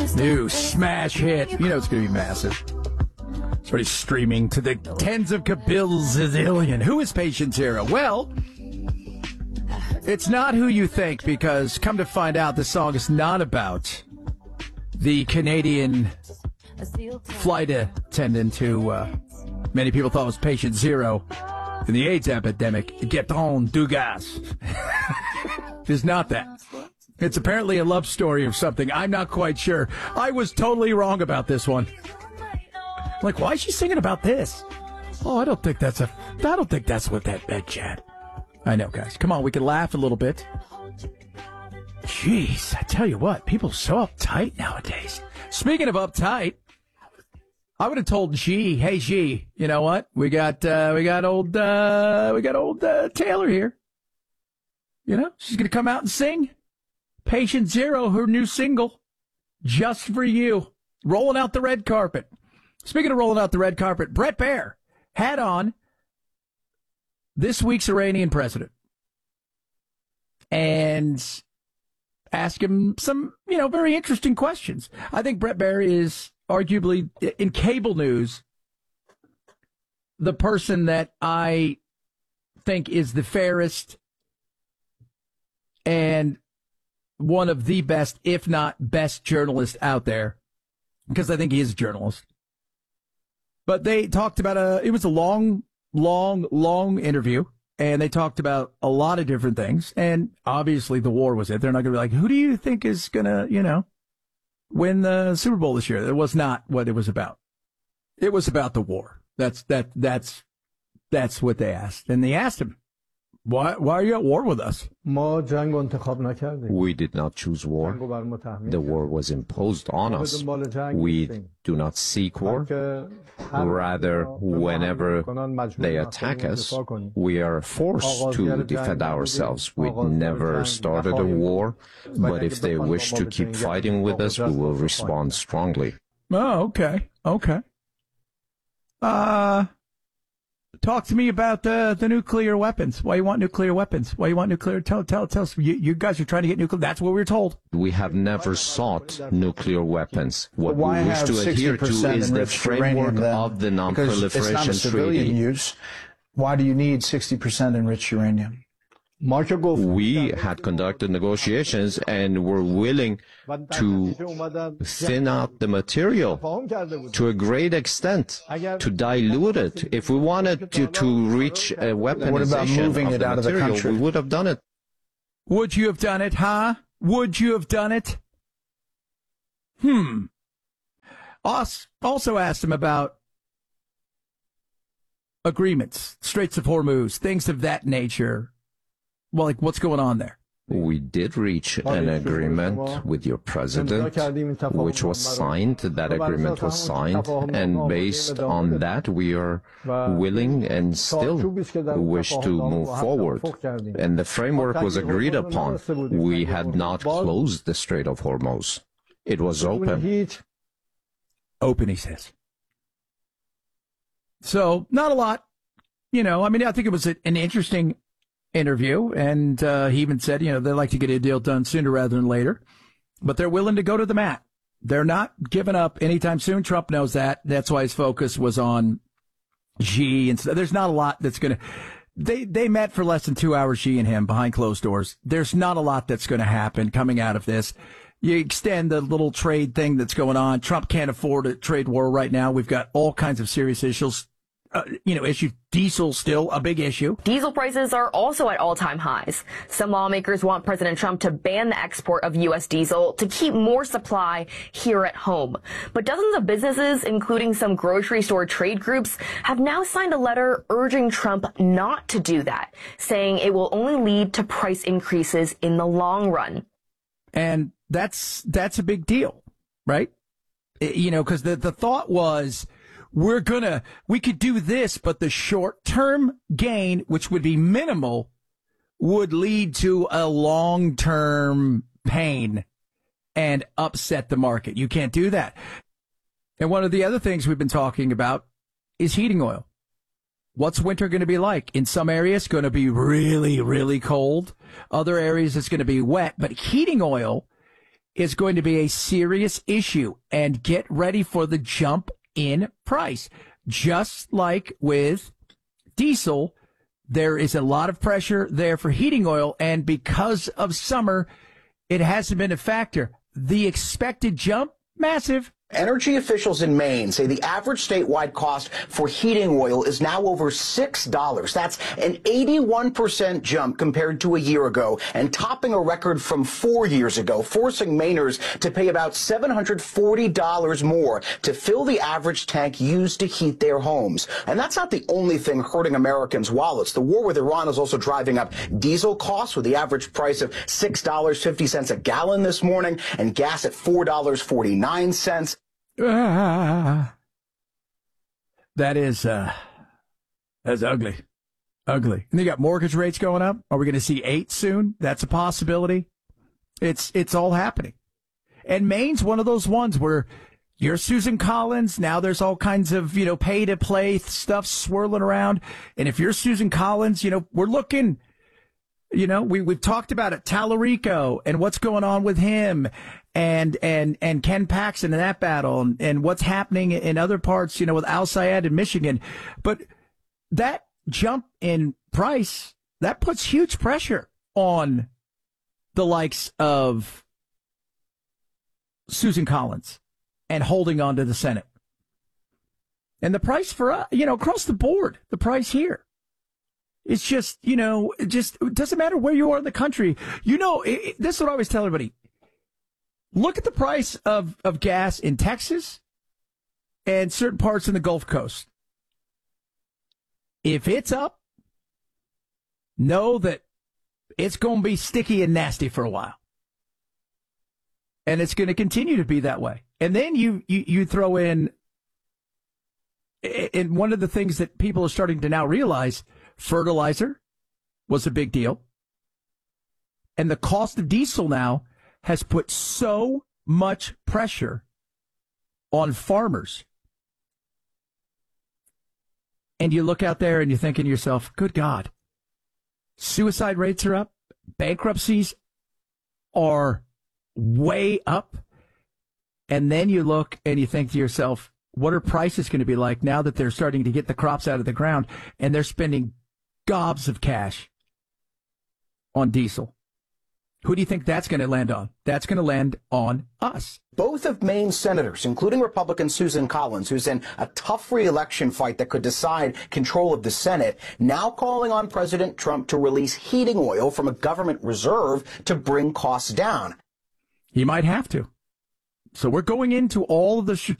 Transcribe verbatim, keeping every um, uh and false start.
New smash hit. You know it's going to be massive. It's already streaming to the tens of kabilzillion. Who is Patient Zero? Well, it's not who you think, because come to find out, this song is not about the Canadian flight attendant who uh, many people thought was Patient Zero in the AIDS epidemic, Gaetan Dugas. It's not that. It's apparently a love story or something. I'm not quite sure. I was totally wrong about this one. Like, why is she singing about this? Oh, I don't think that's a, I don't think that's what that meant, Chad. I know, guys. Come on, we can laugh a little bit. Jeez, I tell you what, people are so uptight nowadays. Speaking of uptight, I would have told G, hey G, you know what? We got, uh, we got old, uh, we got old uh, Taylor here. You know, she's gonna come out and sing Patient Zero, her new single, just for you, rolling out the red carpet. Speaking of rolling out the red carpet, Bret Baier had on this week's Iranian president and asked him some, you know, very interesting questions. I think Bret Baier is arguably, in cable news, the person that I think is the fairest and one of the best, if not best, journalists out there, because I think he is a journalist. But they talked about a, it was a long, long, long interview, and they talked about a lot of different things. And obviously the war was it. They're not going to be like, who do you think is going to, you know, win the Super Bowl this year? That was not what it was about. It was about the war. That's, that, that's, that's what they asked. And they asked him, Why, why are you at war with us? We did not choose war. The war was imposed on us. We do not seek war. Rather, whenever they attack us, we are forced to defend ourselves. We never started a war, but if they wish to keep fighting with us, we will respond strongly. Oh, okay. Okay. Uh... Talk to me about the the nuclear weapons. Why you want nuclear weapons? Why you want nuclear? Tell tell tell us. You, you guys are trying to get nuclear. That's what we were told. We have never sought nuclear weapons. What we wish to adhere to is the framework of the non-proliferation treaty. Use. Why do you need sixty percent enriched uranium? We had conducted negotiations and were willing to thin out the material to a great extent, to dilute it. If we wanted to, to reach a weaponization what about moving of it the out material, of the country? We would have done it. Would you have done it, huh? Would you have done it? Hmm. Also asked him about agreements, Straits of Hormuz, things of that nature. Well, like, what's going on there? We did reach an agreement with your president, which was signed. That agreement was signed, and based on that, we are willing and still wish to move forward. And the framework was agreed upon. We had not closed the Strait of Hormuz. It was open. Open, he says. So, not a lot. You know, I mean, I think it was an interesting interview, and uh, he even said, you know, they like to get a deal done sooner rather than later, but they're willing to go to the mat. They're not giving up anytime soon. Trump knows that. That's why his focus was on Xi, and so there's not a lot that's going to. They they met for less than two hours, Xi and him, behind closed doors. There's not a lot that's going to happen coming out of this. You extend the little trade thing that's going on. Trump can't afford a trade war right now. We've got all kinds of serious issues. Uh, you know, issue. Diesel still a big issue. Diesel prices are also at all-time highs. Some lawmakers want President Trump to ban the export of U S diesel to keep more supply here at home. But dozens of businesses, including some grocery store trade groups, have now signed a letter urging Trump not to do that, saying it will only lead to price increases in the long run. And that's that's a big deal, right? It, you know, because the, the thought was, We're gonna, we could do this, but the short-term gain, which would be minimal, would lead to a long-term pain and upset the market. You can't do that. And one of the other things we've been talking about is heating oil. What's winter going to be like? In some areas, it's going to be really, really cold. Other areas, it's going to be wet. But heating oil is going to be a serious issue, and get ready for the jump in price. Just like with diesel, there is a lot of pressure there for heating oil, and because of summer, it hasn't been a factor. The expected jump, massive. Energy officials in Maine say the average statewide cost for heating oil is now over six dollars. That's an eighty-one percent jump compared to a year ago, and topping a record from four years ago, forcing Mainers to pay about seven hundred forty dollars more to fill the average tank used to heat their homes. And that's not the only thing hurting Americans' wallets. The war with Iran is also driving up diesel costs, with the average price of six dollars and fifty cents a gallon this morning, and gas at four dollars and forty-nine cents. Ah, that is, uh, that's ugly, ugly. And you got mortgage rates going up. Are we going to see eight soon? That's a possibility. It's, it's all happening. And Maine's one of those ones where you're Susan Collins. Now there's all kinds of, you know, pay to play stuff swirling around. And if you're Susan Collins, you know, we're looking, you know, we, we've talked about it, Tallarico and what's going on with him. And, and, and Ken Paxton in that battle, and, and what's happening in other parts, you know, with Al Sayed in Michigan. But that jump in price, that puts huge pressure on the likes of Susan Collins and holding on to the Senate. And the price for, uh, you know, across the board, the price here. It's just, you know, it just it doesn't matter where you are in the country. You know, it, it, this is what I always tell everybody. Look at the price of, of gas in Texas and certain parts in the Gulf Coast. If it's up, know that it's going to be sticky and nasty for a while. And it's going to continue to be that way. And then you, you, you throw in, and one of the things that people are starting to now realize, fertilizer was a big deal. And the cost of diesel now has put so much pressure on farmers. And you look out there and you're thinking to yourself, good God, suicide rates are up, bankruptcies are way up. And then you look and you think to yourself, what are prices going to be like now that they're starting to get the crops out of the ground and they're spending gobs of cash on diesel? Who do you think that's going to land on? That's going to land on us. Both of Maine's senators, including Republican Susan Collins, who's in a tough re-election fight that could decide control of the Senate, now calling on President Trump to release heating oil from a government reserve to bring costs down. He might have to. So we're going into all of the